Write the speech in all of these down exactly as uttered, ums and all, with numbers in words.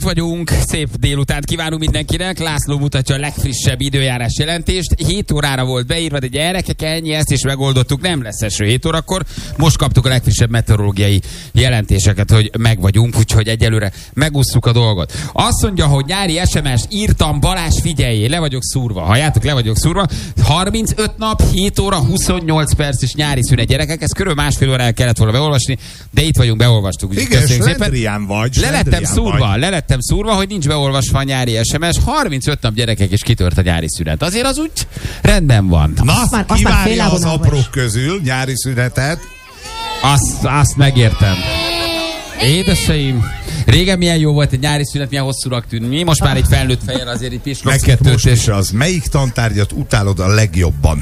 vagyunk, szép délutánt kívánunk mindenkinek. László mutatja a legfrissebb időjárás jelentést. hét órára volt beírva, de gyerekek, ennyi, ezt is megoldottuk, nem lesz eső hét órakor. Most kaptuk a legfrissebb meteorológiai jelentéseket, hogy meg vagyunk, úgyhogy egyelőre megússzuk a dolgot. Azt mondja, hogy nyári es em es-t írtam, Balázs, figyeljé, le vagyok szúrva. Halljátok, le vagyok szúrva. harmincöt nap, hét óra, huszonnyolc perc és nyári szünet, gyerekek. Ez körülbelül másfél órára kellett volna beolvasni, de itt vagyunk, beolvastuk. Igen, Slendrián vagy. Le lettem szúrva, le lettem szúrva, hogy nincs beolvasva a nyári es em es. harmincöt nap, gyerekek, és kitört a nyári szünet. Azért az úgy rendben van. Na, azt már, ki azt várja az aprók közül nyári szünetet? Azt, azt megértem. Édeseim, régen milyen jó volt egy nyári szünet, milyen hosszúnak tűnt. Mi most már egy felnőtt fejjel azért itt pislogsz Neked kettőt. most is az. Melyik tantárgyat utálod a legjobban?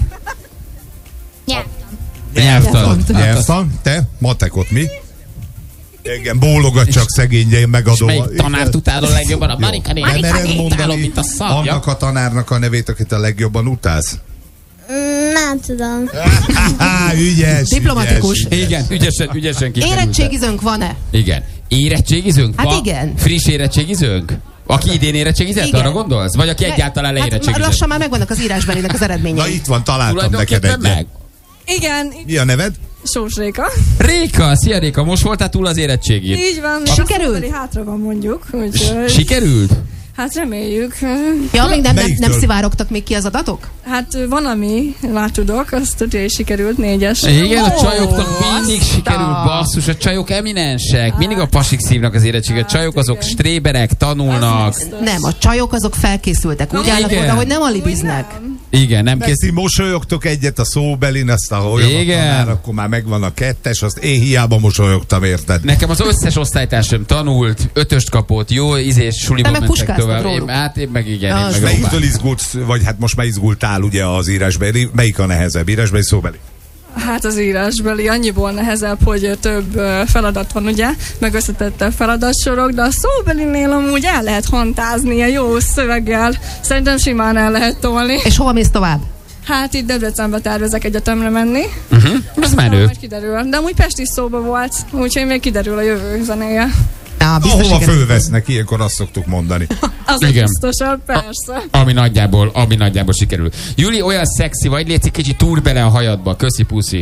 Nyelvtan. Nyelvtan? Te? Matekot mi? Igen, bólogat csak szegénye, megadom. És melyik tanárt utálod a legjobban? A Marika Nem mered mondani mint a szarja. annak a tanárnak a nevét, akit a legjobban utálsz? Nem tudom. Ügyes, Diplomatikus. ügyes, ügyes. Igen, ügyesen, ügyesen kikerült. Érettségizőnk van-e? Igen. Érettségizőnk? Hát Va? igen. Friss érettségizőnk? Aki idén érettségizett, Igen. arra gondolsz? Vagy aki egyáltalán Hát leérettségizett? lassan már megvannak az írásbelinek az Na eredményei. itt van, találtam neked Tulajdonképpen egyet. meg. Igen, Mi a neved? Sós Réka. Réka, szia Réka, most voltál túl az érettségén. Így van. még Sikerült? a szóbeli hátra van mondjuk. Úgyhogy, Sikerült? hát reméljük. Ja, még nem, nem, Melyiktől? nem szivárogtak még ki az adatok? Hát van, ami már tudok, azt tudja, hogy sikerült négyes. Igen, a Ó, csajoknak mindig azt sikerül, a- basszus, a csajok eminensek, mindig a pasik szívnak az érettséget, a csajok azok igen. stréberek, tanulnak. Nem, a csajok azok felkészültek. Úgy állnak igen. oda, hogy nem alibiznek. Igen, nem kész. Ti mosolyogtok egyet a szóbelin, azt a olyan Igen. tanár, akkor már megvan a kettes, azt én hiába mosolyogtam, érted? Nekem az összes osztálytársam tanult, ötöst kapott, jó ízés, suliban Te meg mentek puskáztad tovább. Én, róluk. hát én meg igen, Ja, én az meg robbál. Melyiktől izgultsz, vagy hát most már izgultál ugye az írásbeli? Melyik a nehezebb, írásbeli, szóbeli? Hát az írásbeli annyiból nehezebb, hogy több ö, feladat van, ugye, meg összetettebb feladatsorok, de a szóbelinél amúgy el lehet hantázni ilyen jó szöveggel. Szerintem simán el lehet tolni. És hova mész tovább? Hát itt Debrecenbe tervezek egyetemre menni. Uh-huh. Az Aztán menő. majd kiderül. De amúgy Pest is szóba volt, úgyhogy még kiderül a jövő zenéje. Na, biztos Ahova sikerül. fölvesznek, ilyenkor azt szoktuk mondani. Az Igen. biztosabb, persze. Ami nagyjából, ami nagyjából sikerül. Juli, olyan szexi vagy, létszik kicsit túr bele a hajadba. Köszi, puszi.